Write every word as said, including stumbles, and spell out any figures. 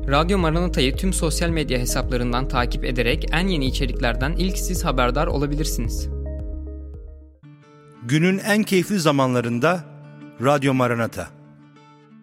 Radyo Maranata'yı tüm sosyal medya hesaplarından takip ederek en yeni içeriklerden ilk siz haberdar olabilirsiniz. Günün en keyifli zamanlarında Radyo Maranata.